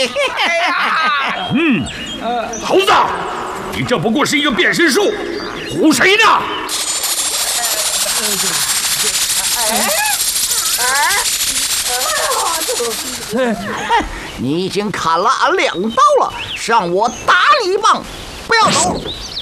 猴子，你这不过是一个变身术，唬谁呢？ 你已经砍了俺2刀了，让我打你一棒！不要走！